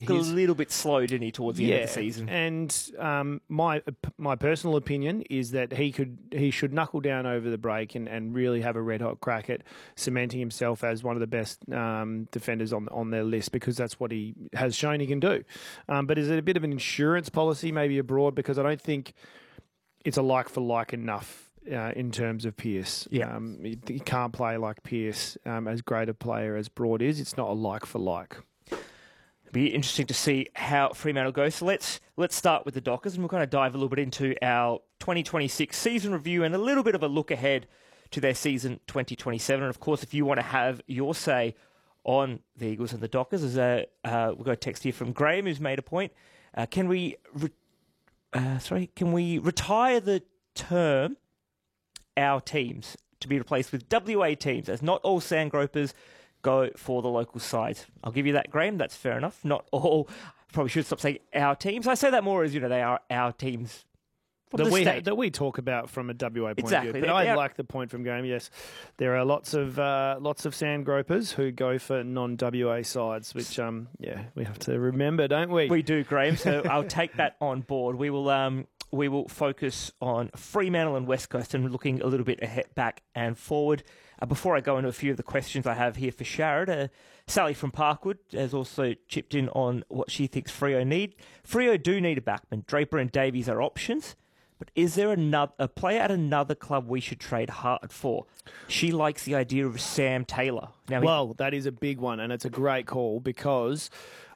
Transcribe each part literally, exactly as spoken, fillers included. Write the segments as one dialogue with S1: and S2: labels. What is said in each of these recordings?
S1: looked a little bit slow, didn't he, towards the
S2: yeah,
S1: end of the season?
S2: And um, my my personal opinion is that he could he should knuckle down over the break and, and really have a red hot crack at cementing himself as one of the best um, defenders on on their list, because that's what he has shown he can do. Um, but is it a bit of an insurance policy maybe abroad? Because I don't think it's a like for like enough. Uh, in terms of Pearce,
S1: yeah,
S2: um, he, he can't play like Pearce, um, as great a player as Broad is. It's not a like for like.
S1: It'll be interesting to see how Fremantle goes. So let's let's start with the Dockers, and we'll kind of dive a little bit into our twenty twenty-six season review and a little bit of a look ahead to their season twenty twenty-seven. And of course, if you want to have your say on the Eagles and the Dockers, as a uh, we've got a text here from Graham who's made a point. Uh, can we, re- uh, sorry, can we retire the term our teams to be replaced with W A teams, as not all Sandgropers go for the local sides? I'll give you that, Graham. That's fair enough. Not all. Probably should stop saying our teams. I say that more as, you know, they are our teams from
S2: that
S1: the
S2: we
S1: state.
S2: that we talk about from a W A point
S1: exactly.
S2: of view. But
S1: They're,
S2: I
S1: they're,
S2: like the point from Graham. Yes, there are lots of uh, lots of Sandgropers who go for non-W A sides, which um yeah we have to remember, don't we?
S1: We do, Graham. So I'll take that on board. We will um. We will focus on Fremantle and West Coast and looking a little bit ahead, back and forward. Uh, before I go into a few of the questions I have here for Sharad, uh, Sally from Parkwood has also chipped in on what she thinks Freo need. Freo do need a backman. Draper and Davies are options. But is there another a player at another club we should trade hard for? She likes the idea of Sam Taylor. Now,
S2: well, that is a big one, and it's a great call, because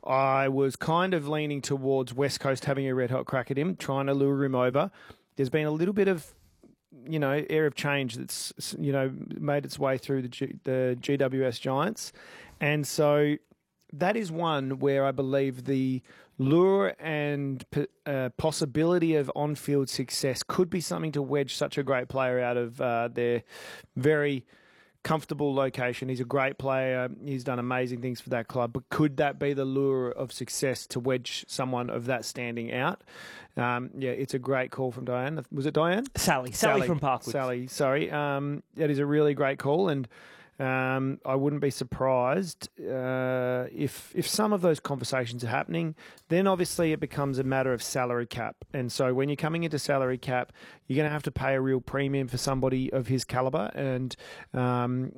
S2: I was kind of leaning towards West Coast having a red-hot crack at him, trying to lure him over. There's been a little bit of, you know, air of change that's, you know, made its way through the, G, the G W S Giants. And so that is one where I believe the lure and uh, possibility of on-field success could be something to wedge such a great player out of uh, their very comfortable location. He's a great player. He's done amazing things for that club. But could that be the lure of success to wedge someone of that standing out? Um, yeah, it's a great call from Diane. Was it Diane?
S1: Sally. Sally, Sally from Parkwood.
S2: Sally, sorry. Um, that is a really great call, and Um, I wouldn't be surprised uh, if if some of those conversations are happening. Then obviously it becomes a matter of salary cap. And so when you're coming into salary cap, you're going to have to pay a real premium for somebody of his caliber. And um,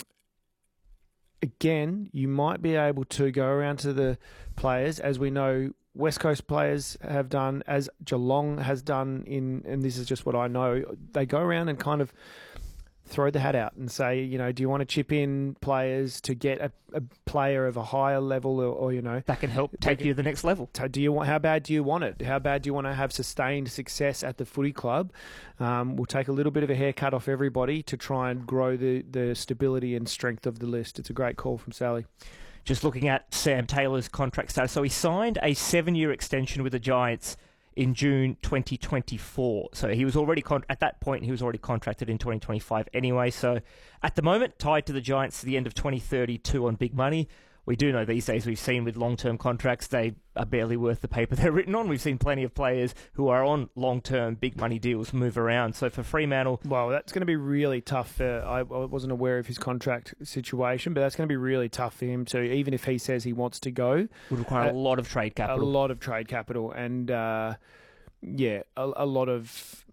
S2: again, you might be able to go around to the players, as we know West Coast players have done, as Geelong has done in, and this is just what I know, they go around and kind of throw the hat out and say, you know, do you want to chip in players to get a, a player of a higher level, or, or you know,
S1: that can help take you to the next level?
S2: Do you want? How bad do you want it? How bad do you want to have sustained success at the footy club? Um, we'll take a little bit of a haircut off everybody to try and grow the the stability and strength of the list. It's a great call from Sally.
S1: Just looking at Sam Taylor's contract status, so he signed a seven-year extension with the Giants in June twenty twenty-four. So he was already, con- at that point, he was already contracted in twenty twenty-five anyway. So at the moment, tied to the Giants to the end of twenty thirty-two on big money. We do know these days, we've seen with long-term contracts, they are barely worth the paper they're written on. We've seen plenty of players who are on long-term big money deals move around. So for Fremantle...
S2: Well, that's going to be really tough. Uh, I, I wasn't aware of his contract situation, but that's going to be really tough for him to, even if he says he wants to go.
S1: Would require
S2: uh,
S1: a lot of trade capital.
S2: A lot of trade capital and, uh, yeah, a, a lot of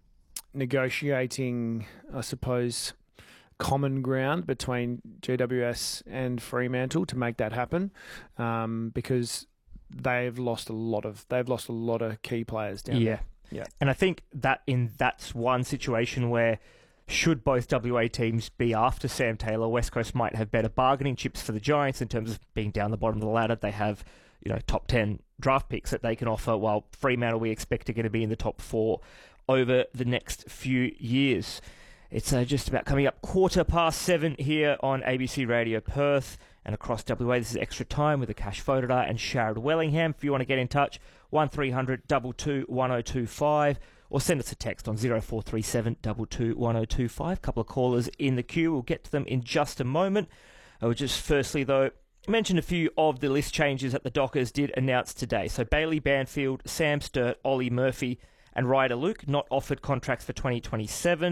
S2: negotiating, I suppose, common ground between G W S and Fremantle to make that happen, um, because they've lost a lot of they've lost a lot of key players down
S1: yeah.
S2: there. Yeah,
S1: and I think that in that's one situation where, should both W A teams be after Sam Taylor, West Coast might have better bargaining chips for the Giants in terms of being down the bottom of the ladder. They have, you know, top ten draft picks that they can offer, while Fremantle we expect are going to be in the top four over the next few years. It's uh, just about coming up quarter past seven here on A B C Radio Perth and across W A. This is Extra Time with Akash Fodor and Sharad Wellingham. If you want to get in touch, one three hundred two two one oh two five, or send us a text on zero four three seven two two one oh two five. A couple of callers in the queue. We'll get to them in just a moment. I would just firstly, though, mention a few of the list changes that the Dockers did announce today. So Bailey Banfield, Sam Sturt, Ollie Murphy and Ryder Luke not offered contracts for twenty twenty-seven.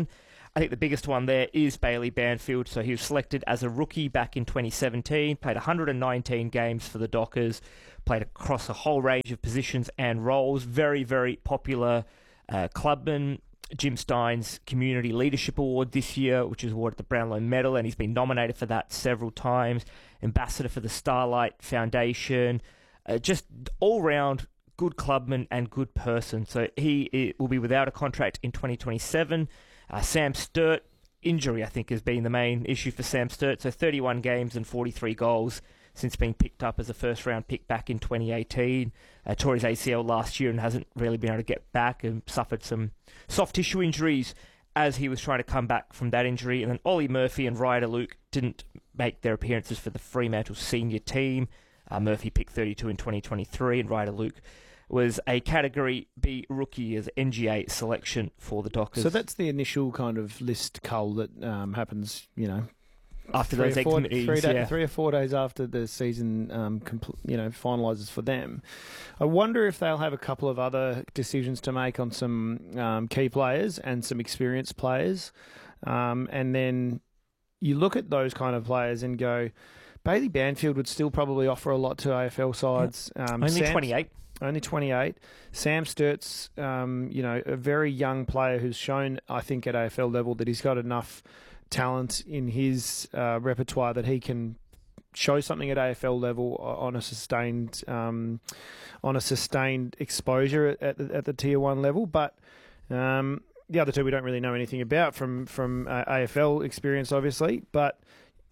S1: I think the biggest one there is Bailey Banfield. So he was selected as a rookie back in twenty seventeen, played one hundred nineteen games for the Dockers, played across a whole range of positions and roles. Very, very popular uh, clubman. Jim Stein's Community Leadership Award this year, which is awarded the Brownlow Medal, and he's been nominated for that several times. Ambassador for the Starlight Foundation. Uh, just all-round good clubman and good person. So he, he will be without a contract in twenty twenty-seven. Uh, Sam Sturt, injury I think has been the main issue for Sam Sturt. So thirty-one games and forty-three goals since being picked up as a first-round pick back in twenty eighteen. Uh, tore his A C L last year and hasn't really been able to get back and suffered some soft tissue injuries as he was trying to come back from that injury. And then Ollie Murphy and Ryder Luke didn't make their appearances for the Fremantle senior team. Uh, Murphy picked thirty-two in twenty twenty-three, and Ryder Luke was a Category B rookie as N G A selection for the Dockers.
S2: So that's the initial kind of list cull that um, happens, you know,
S1: after
S2: three
S1: those
S2: or four,
S1: committees,
S2: three, day,
S1: yeah.
S2: three or four days after the season, um, compl- you know, finalises for them. I wonder if they'll have a couple of other decisions to make on some um, key players and some experienced players, um, and then you look at those kind of players and go, Bailey Banfield would still probably offer a lot to A F L sides. Um,
S1: Only
S2: Sam,
S1: twenty-eight.
S2: Only twenty-eight. Sam Sturt's, um, you know, a very young player who's shown, I think, at A F L level that he's got enough talent in his uh, repertoire that he can show something at A F L level on a sustained, um, on a sustained exposure at, at, at the tier one level. But um, the other two we don't really know anything about from from uh, A F L experience, obviously, but.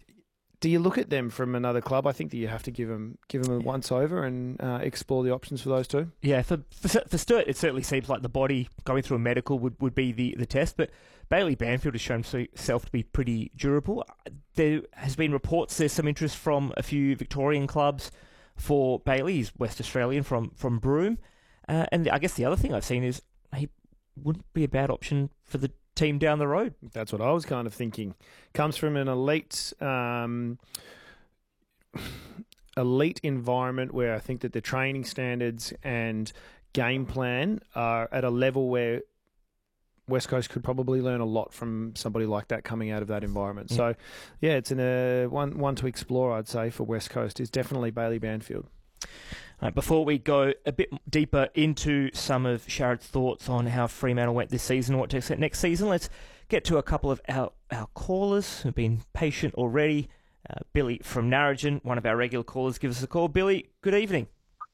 S2: Do you look at them from another club? I think that you have to give them give them a once over and uh, explore the options for those two.
S1: Yeah, for, for for Sturt, it certainly seems like the body going through a medical would, would be the, the test. But Bailey Banfield has shown himself to be pretty durable. There has been reports there's some interest from a few Victorian clubs for Bailey. He's West Australian from from Broome, uh, and I guess the other thing I've seen is he wouldn't be a bad option for the team down the road.
S2: That's what I was kind of thinking. Comes from an elite um, elite environment where I think that the training standards and game plan are at a level where West Coast could probably learn a lot from somebody like that coming out of that environment. Yeah. So, yeah, it's an, uh, one one to explore, I'd say, for West Coast is definitely Bailey Banfield.
S1: Right, before we go a bit deeper into some of Sharrad's thoughts on how Fremantle went this season and what to expect next season, let's get to a couple of our, our callers who've been patient already. Uh, Billy from Narrogin, one of our regular callers, give us a call. Billy, good evening.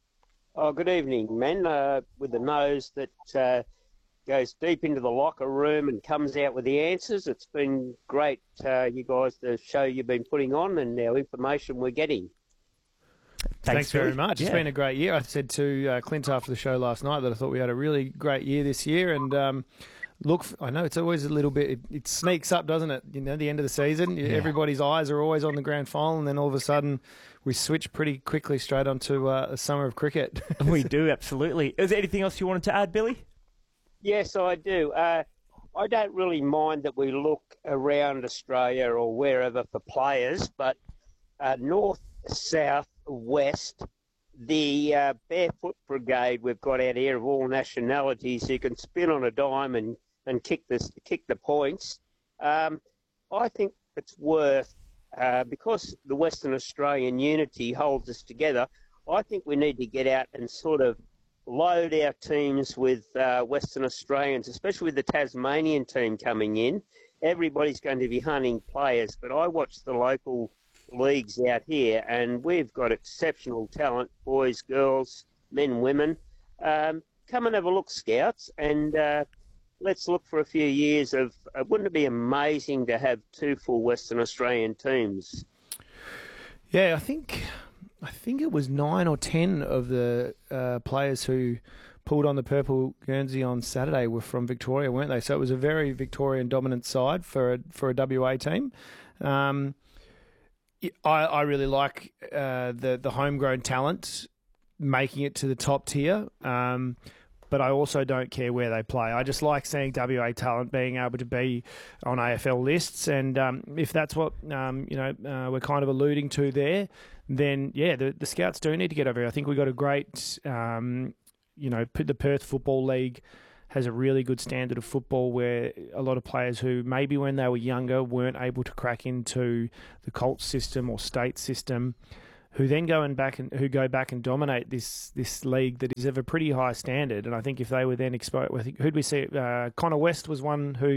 S3: Oh, good evening, man. Uh, with the nose that uh, goes deep into the locker room and comes out with the answers. It's been great, uh, you guys, the show you've been putting on and our information we're getting.
S2: Thanks, Thanks very
S1: Billy.
S2: much.
S1: Yeah.
S2: It's been a great year. I said to uh, Clint after the show last night that I thought we had a really great year this year. And um, look, I know it's always a little bit, it, it sneaks up, doesn't it? You know, the end of the season, yeah. Everybody's eyes are always on the grand final, and then all of a sudden we switch pretty quickly straight onto uh, the summer of cricket.
S1: We do, absolutely. Is there anything else you wanted to add, Billy?
S3: Yes, I do. Uh, I don't really mind that we look around Australia or wherever for players, but uh, north, south, west, the uh, barefoot brigade we've got out here of all nationalities who can spin on a dime and, and kick, this, kick the points. Um, I think it's worth, uh, because the Western Australian unity holds us together, I think we need to get out and sort of load our teams with uh, Western Australians, especially with the Tasmanian team coming in. Everybody's going to be hunting players, but I watch the local leagues out here, and we've got exceptional talent, boys, girls, men, women. Um, come and have a look, Scouts, and uh, let's look for a few years of, uh, wouldn't it be amazing to have two full Western Australian teams?
S2: Yeah, I think I think it was nine or ten of the uh, players who pulled on the purple Guernsey on Saturday were from Victoria, weren't they? So it was a very Victorian dominant side for a, for a W A team. Um, I, I really like uh, the the homegrown talent making it to the top tier, um, but I also don't care where they play. I just like seeing W A talent being able to be on A F L lists, and um, if that's what um, you know uh, we're kind of alluding to there, then yeah, the, the Scouts do need to get over here. I think we got a great, um, you know, the Perth Football League has a really good standard of football where a lot of players who maybe when they were younger weren't able to crack into the Colts system or state system, who then go and back and who go back and dominate this this league that is of a pretty high standard. And I think if they were then exposed, I think who'd we see? Uh, Connor West was one who,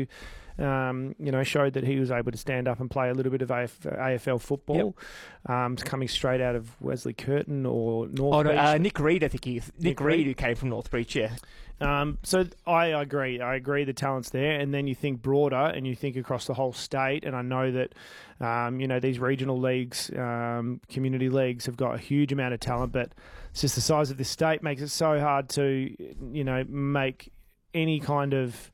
S2: um, you know, showed that he was able to stand up and play a little bit of A F L football, yep. um, coming straight out of Wesley Curtin or North
S1: oh, no,
S2: Beach.
S1: uh, Nick Reed, I think he is. Nick, Nick Reed, Reed, who came from North Beach, yeah.
S2: Um, so I agree. I agree the talent's there. And then you think broader and you think across the whole state. And I know that, um, you know, these regional leagues, um, community leagues have got a huge amount of talent, but it's just the size of this state makes it so hard to, you know, make any kind of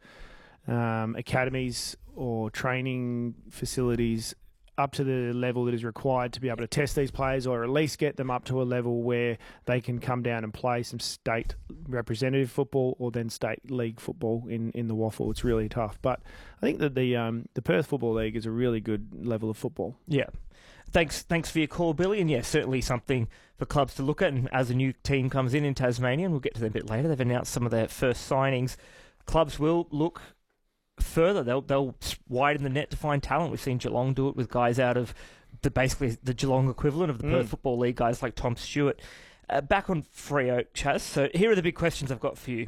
S2: um, academies or training facilities up to the level that is required to be able to test these players, or at least get them up to a level where they can come down and play some state representative football or then state league football in, in the waffle. It's really tough. But I think that the um, the Perth Football League is a really good level of football.
S1: Yeah. Thanks thanks for your call, Billy. And yeah, certainly something for clubs to look at. And as a new team comes in in Tasmania, and we'll get to them a bit later, they've announced some of their first signings. Clubs will look further. They'll they'll widen the net to find talent. We've seen Geelong do it with guys out of the basically the Geelong equivalent of the mm. Perth Football League, guys like Tom Stewart. Uh, back on Freo, Chaz. So here are the big questions I've got for you.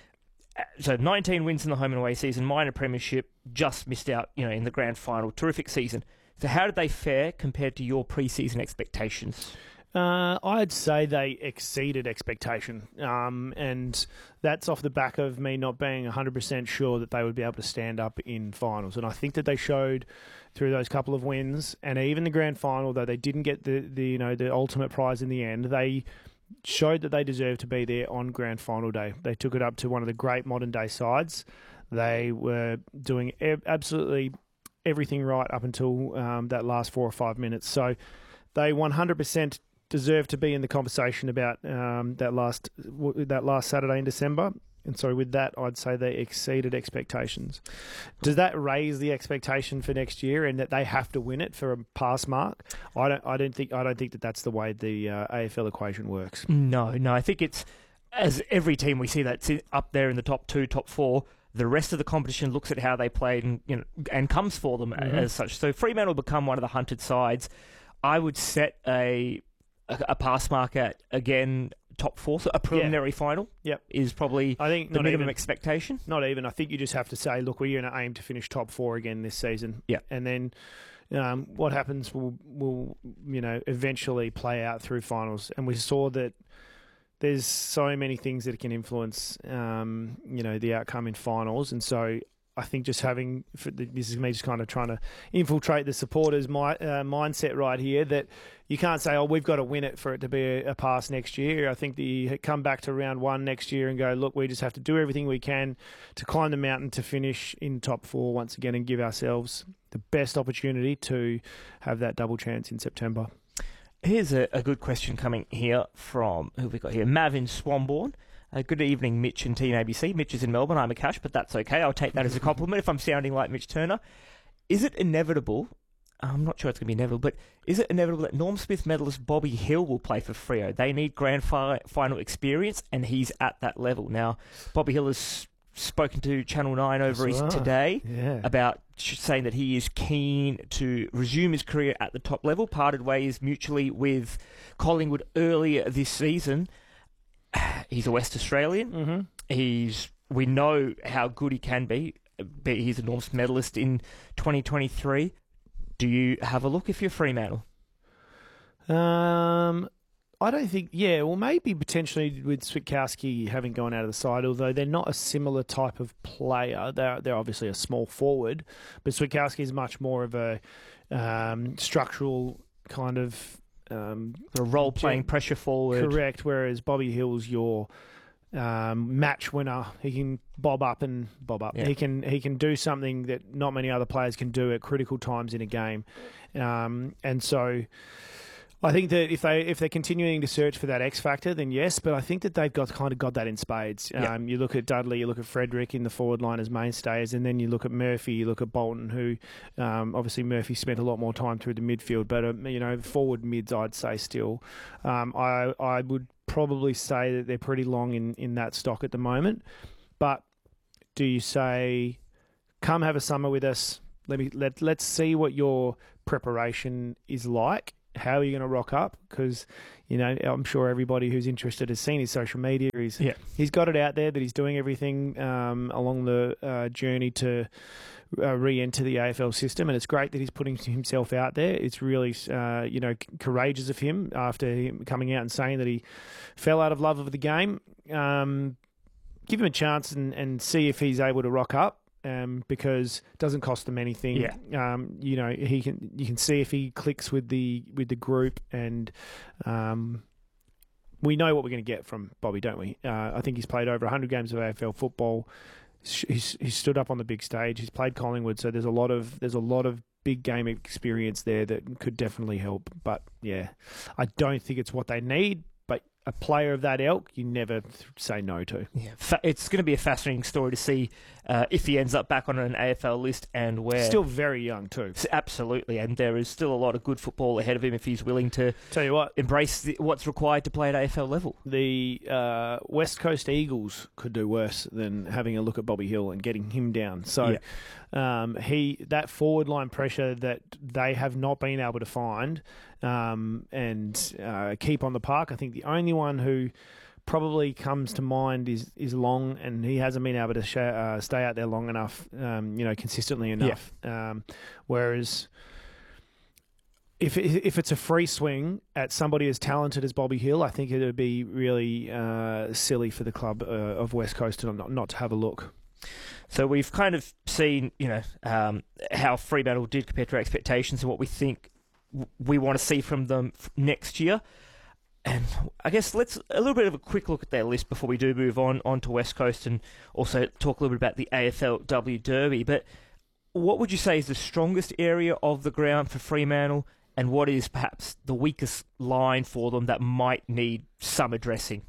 S1: Uh, so nineteen wins in the home and away season, minor premiership, just missed out, you know, in the grand final. Terrific season. So how did they fare compared to your pre-season expectations?
S2: Uh, I'd say they exceeded expectation, um, and that's off the back of me not being one hundred percent sure that they would be able to stand up in finals. And I think that they showed through those couple of wins, and even the grand final, though they didn't get the, the you know the ultimate prize in the end, they showed that they deserved to be there on grand final day. They took it up to one of the great modern day sides. They were doing e- absolutely everything right up until um, that last four or five minutes. So they one hundred percent deserve to be in the conversation about um, that last that last Saturday in December. And so with that, I'd say they exceeded expectations. Does that raise the expectation for next year and that they have to win it for a pass mark? I don't. I don't think. I don't think that that's the way the uh, A F L equation works.
S1: No, no. I think it's as every team we see that's up there in the top two, top four. The rest of the competition looks at how they played and you know and comes for them mm-hmm. as such. So Fremantle will become one of the hunted sides. I would set a a, a pass mark at again top four. So a preliminary
S2: yeah.
S1: final
S2: yep.
S1: is probably
S2: I think
S1: the minimum
S2: even,
S1: expectation.
S2: Not even. I think you just have to say, look, we're going to aim to finish top four again this season.
S1: Yeah,
S2: and then. Um, what happens will will you know eventually play out through finals, and we saw that there's so many things that can influence um, you know the outcome in finals, and so I think just having this is me just kind of trying to infiltrate the supporters' my, uh, mindset right here that you can't say, oh, we've got to win it for it to be a, a pass next year. I think that you come back to round one next year and go, look, we just have to do everything we can to climb the mountain to finish in top four once again and give ourselves the best opportunity to have that double chance in September.
S1: Here's a, a good question coming here from, who have we got here? Mavin Swanborn. Uh, good evening, Mitch and Team A B C. Mitch is in Melbourne. I'm a Cash, but that's okay. I'll take that as a compliment if I'm sounding like Mitch Turner. Is it inevitable, I'm not sure it's going to be inevitable, but is it inevitable that Norm Smith medalist Bobby Hill will play for Freo? They need grand fi- final experience, and he's at that level. Now, Bobby Hill has spoken to Channel nine over his today
S2: yeah.
S1: about saying that he is keen to resume his career at the top level, parted ways mutually with Collingwood earlier this season. He's a West Australian.
S2: Mm-hmm.
S1: He's we know how good he can be. He's a Norm Smith medalist in twenty twenty-three. Do you have a look if you're Fremantle?
S2: Um, I don't think... Yeah, well, maybe potentially with Switkowski having gone out of the side, although they're not a similar type of player. They're, they're obviously a small forward, but Switkowski is much more of a um, structural kind of... Um,
S1: a role-playing gen- pressure forward.
S2: Correct, whereas Bobby Hill's your um, match winner. He can bob up and bob up.
S1: Yeah.
S2: He can he can do something that not many other players can do at critical times in a game. Um, and so I think that if, they, if they're continuing to search for that X factor, then yes, but I think that they've got kind of got that in spades.
S1: Yeah.
S2: Um, you look at Dudley, you look at Frederick in the forward line as mainstays, and then you look at Murphy, you look at Bolton, who um, obviously Murphy spent a lot more time through the midfield, but, uh, you know, forward mids, I'd say still. Um, I I would probably say that they're pretty long in, in that stock at the moment, but do you say, come have a summer with us? Let me let let's see what your preparation is like. How are you going to rock up? Because, you know, I'm sure everybody who's interested has seen his social media. He's
S1: yeah.
S2: he's got it out there that he's doing everything um, along the uh, journey to uh, re-enter the A F L system, and it's great that he's putting himself out there. It's really, uh, you know, courageous of him after him coming out and saying that he fell out of love of the game. Um, give him a chance and, and see if he's able to rock up. Um, because it doesn't cost them anything.
S1: Yeah.
S2: Um, you know, he can. You can see if he clicks with the with the group, and um, we know what we're going to get from Bobby, don't we? Uh, I think he's played over one hundred games of A F L football. He's he's stood up on the big stage. He's played Collingwood, so there's a lot of there's a lot of big game experience there that could definitely help. But yeah, I don't think it's what they need. But a player of that ilk, you never say no to.
S1: Yeah, it's going to be a fascinating story to see uh, if he ends up back on an A F L list and where.
S2: Still very young too.
S1: Absolutely, and there is still a lot of good football ahead of him if he's willing to.
S2: Tell you what,
S1: embrace the, what's required to play at A F L level.
S2: The uh, West Coast Eagles could do worse than having a look at Bobby Hill and getting him down. So, yeah. um, he that forward line pressure that they have not been able to find. Um, and uh, keep on the park. I think the only one who probably comes to mind is is Long, and he hasn't been able to sh- uh, stay out there long enough, um, you know, consistently enough. Yeah. Um, whereas if if it's a free swing at somebody as talented as Bobby Hill, I think it would be really uh, silly for the club uh, of West Coast to not, not to have a look.
S1: So we've kind of seen, you know, um, how Fremantle did compared to our expectations and what we think we want to see from them next year. And I guess let's a little bit of a quick look at their list before we do move on, on to West Coast and also talk a little bit about the A F L W Derby. But what would you say is the strongest area of the ground for Fremantle, and what is perhaps the weakest line for them that might need some addressing?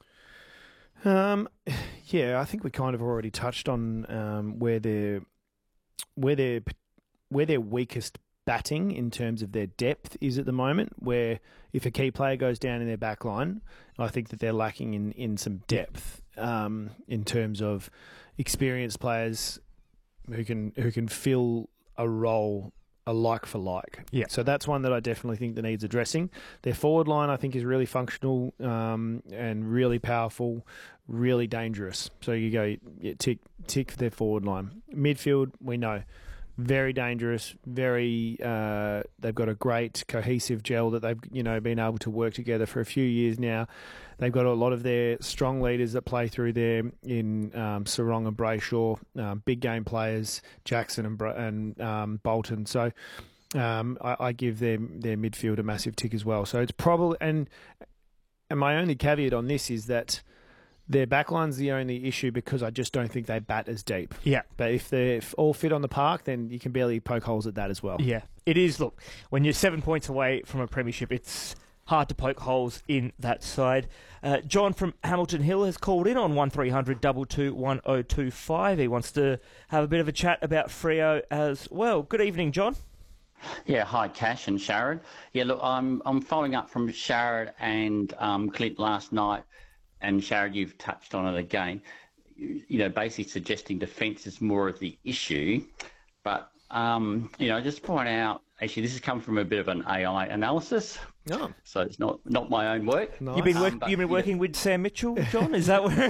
S2: Um, yeah, I think we kind of already touched on um, where they're where they're where their weakest batting in terms of their depth is at the moment, where if a key player goes down in their back line, I think that they're lacking in, in some depth um, in terms of experienced players who can who can fill a role a like for like.
S1: Yeah. So
S2: that's one that I definitely think that needs addressing. Their forward line, I think, is really functional um, and really powerful, really dangerous. So you go yeah, tick tick for their forward line. Midfield, we know. Very dangerous, very. Uh, they've got a great cohesive gel that they've you know been able to work together for a few years now. They've got a lot of their strong leaders that play through there in um, Sarong and Brayshaw, um, big game players, Jackson and and um, Bolton. So um, I, I give their their midfield a massive tick as well. So it's probably and and my only caveat on this is that their backline's the only issue because I just don't think they bat as deep.
S1: Yeah.
S2: But if they're all fit on the park, then you can barely poke holes at that as well.
S1: Yeah. It is, look, when you're seven points away from a premiership, it's hard to poke holes in that side. Uh, John from Hamilton Hill has called in on one three hundred two two one oh two five. He wants to have a bit of a chat about Freo as well. Good evening, John.
S4: Yeah, hi, Cash and Sharad. Yeah, look, I'm I'm following up from Sharad and um, Clint last night. And Sharad, you've touched on it again, you know, basically suggesting defence is more of the issue. But, um, you know, just point out, actually, this has come from a bit of an A I analysis.
S2: Oh.
S4: So it's not, not my own work.
S2: Nice.
S1: You've been, work,
S4: um, but,
S1: you've been working
S4: know,
S1: with Sam Mitchell, John? Is that where...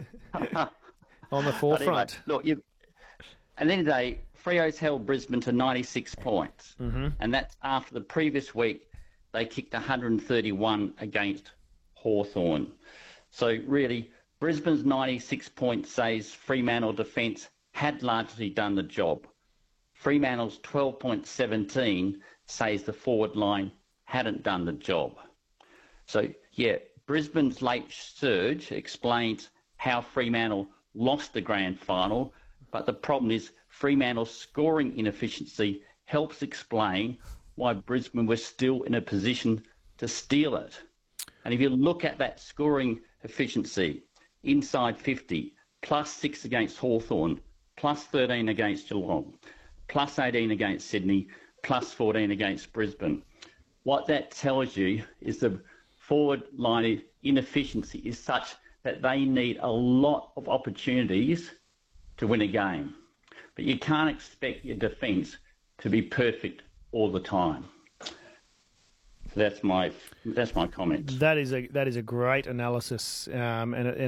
S2: on the forefront?
S4: Anyway, look, you, at the end of the day, Freo's held Brisbane to ninety-six points.
S2: Mm-hmm.
S4: And that's after the previous week they kicked one hundred thirty-one against Hawthorn. So really, Brisbane's ninety-six points says Fremantle defence had largely done the job. Fremantle's twelve point one seven says the forward line hadn't done the job. So, yeah, Brisbane's late surge explains how Fremantle lost the grand final, but the problem is Fremantle's scoring inefficiency helps explain why Brisbane was still in a position to steal it. And if you look at that scoring efficiency, inside fifty, plus six against Hawthorn, plus thirteen against Geelong, plus eighteen against Sydney, plus fourteen against Brisbane. What that tells you is the forward line inefficiency is such that they need a lot of opportunities to win a game. But you can't expect your defence to be perfect all the time. So that's my that's my comment.
S2: That is a that is a great analysis, um, and, and